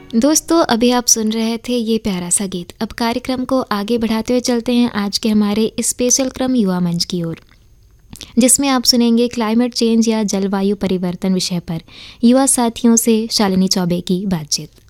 दोस्तों, अभी आप सुन रहे थे ये प्यारा सा गीत। अब कार्यक्रम को आगे बढ़ाते हुए चलते हैं आज के हमारे स्पेशल क्रम युवा मंच की ओर, जिसमें आप सुनेंगे क्लाइमेट चेंज या जलवायु परिवर्तन विषय पर युवा साथियों से शालिनी चौबे की बातचीत।